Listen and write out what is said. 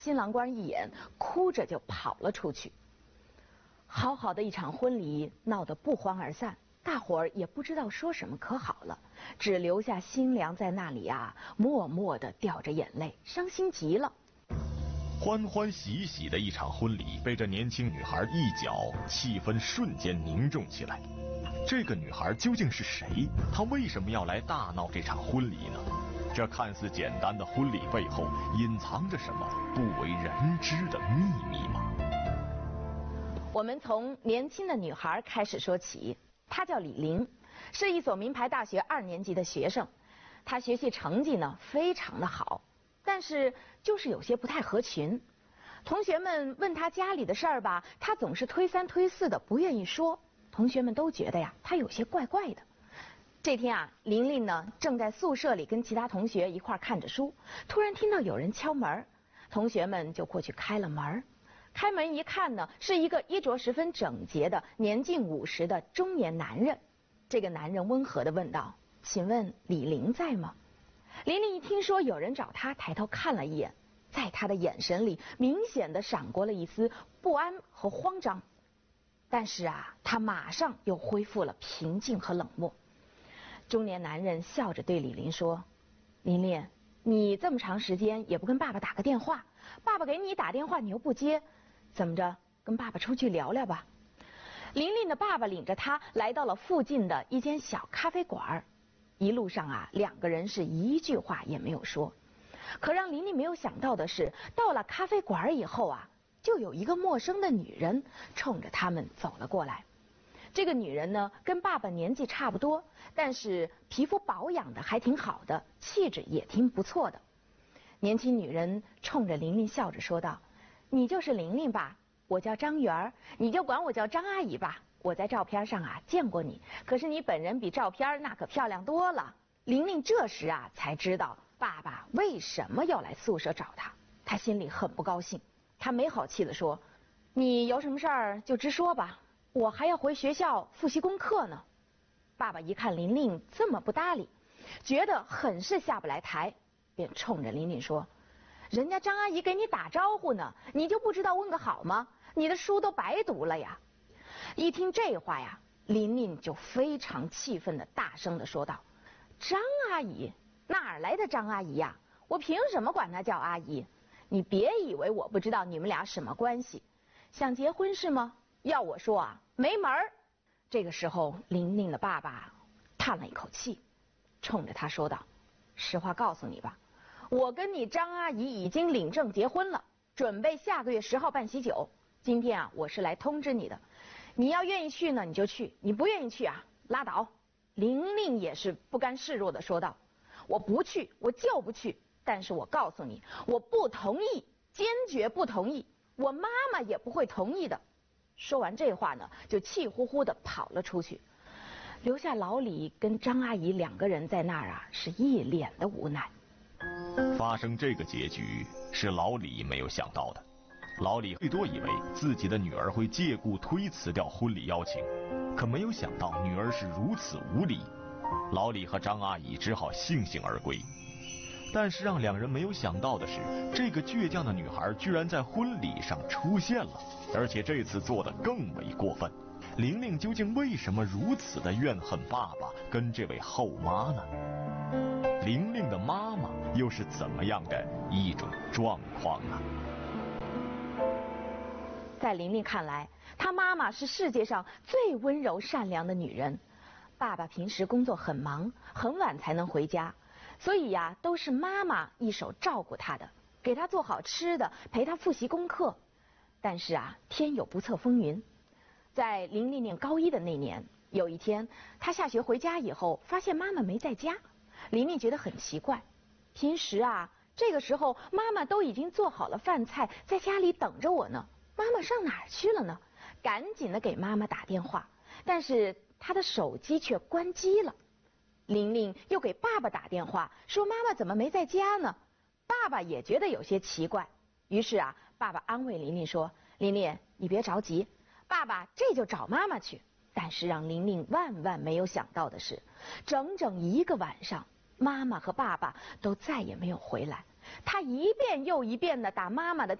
新郎官一眼，哭着就跑了出去。好好的一场婚礼闹得不欢而散，大伙儿也不知道说什么可好了，只留下新娘在那里啊，默默地掉着眼泪，伤心极了。 欢欢喜喜的一场婚礼被这年轻女孩一搅，气氛瞬间凝重起来。这个女孩究竟是谁？她为什么要来大闹这场婚礼呢？这看似简单的婚礼背后隐藏着什么不为人知的秘密吗？ 我们从年轻的女孩开始说起，她叫李玲，是一所名牌大学2年级的学生。她学习成绩呢非常的好，但是就是有些不太合群。同学们问她家里的事儿吧，她总是推3推4的，不愿意说。同学们都觉得呀，她有些怪怪的。这天啊，玲玲呢正在宿舍里跟其他同学一块看着书，突然听到有人敲门，同学们就过去开了门。开门一看呢，是一个衣着十分整洁的年近50的中年男人。这个男人温和地问道：“请问李玲在吗？”玲玲一听说有人找她，抬头看了一眼，在她的眼神里明显地闪过了一丝不安和慌张。但是啊，她马上又恢复了平静和冷漠。中年男人笑着对李玲说：“玲玲，你这么长时间也不跟爸爸打个电话，爸爸给你打电话你又不接，怎么着，跟爸爸出去聊聊吧。”玲玲的爸爸领着她来到了附近的一间小咖啡馆，一路上啊，2个人是一句话也没有说。可让玲玲没有想到的是，到了咖啡馆以后啊，就有一个陌生的女人冲着他们走了过来。这个女人呢，跟爸爸年纪差不多，但是皮肤保养的还挺好的，气质也挺不错的。年轻女人冲着玲玲笑着说道：“你就是玲玲吧？我叫张媛，你就管我叫张阿姨吧。我在照片上啊见过你，可是你本人比照片那可漂亮多了。”玲玲这时啊才知道爸爸为什么要来宿舍找她，她心里很不高兴。她没好气地说：“你有什么事儿就直说吧。我还要回学校复习功课呢。”爸爸一看玲玲这么不搭理，觉得很是下不来台，便冲着玲玲说：“人家张阿姨给你打招呼呢，你就不知道问个好吗？你的书都白读了呀！”一听这话呀，玲玲就非常气愤地大声地说道：“张阿姨？哪儿来的张阿姨呀？我凭什么管她叫阿姨？你别以为我不知道你们俩什么关系，想结婚是吗？要我说啊，没门儿！”这个时候，玲玲的爸爸叹了一口气，冲着她说道：“实话告诉你吧，我跟你张阿姨已经领证结婚了，准备下个月10号办喜酒。今天啊，我是来通知你的。你要愿意去呢，你就去；你不愿意去啊，拉倒。”玲玲也是不甘示弱地说道：“我不去，我就不去。但是我告诉你，我不同意，坚决不同意，我妈妈也不会同意的。”说完这话呢，就气呼呼地跑了出去，留下老李跟张阿姨2个人在那儿啊，是一脸的无奈。 发生这个结局是老李没有想到的，老李最多以为自己的女儿会借故推辞掉婚礼邀请，可没有想到女儿是如此无礼，老李和张阿姨只好悻悻而归。但是让2人没有想到的是，这个倔强的女孩居然在婚礼上出现了，而且这次做得更为过分。玲玲究竟为什么如此的怨恨爸爸跟这位后妈呢？玲玲的妈妈又是怎么样的一种状况呢？ 在玲玲看来，她妈妈是世界上最温柔善良的女人。爸爸平时工作很忙，很晚才能回家，所以呀，都是妈妈一手照顾她的，给她做好吃的，陪她复习功课。但是啊，天有不测风云，在玲玲念高1的那年，有一天，她下学回家以后，发现妈妈没在家。玲玲觉得很奇怪，平时啊，这个时候妈妈都已经做好了饭菜，在家里等着我呢，妈妈上哪儿去了呢？赶紧的给妈妈打电话，但是她的手机却关机了。玲玲又给爸爸打电话，说妈妈怎么没在家呢？爸爸也觉得有些奇怪，于是啊，爸爸安慰玲玲说：“玲玲，你别着急，爸爸这就找妈妈去。”但是让玲玲万万没有想到的是，整整1个晚上，妈妈和爸爸都再也没有回来， 他一遍又一遍地打妈妈的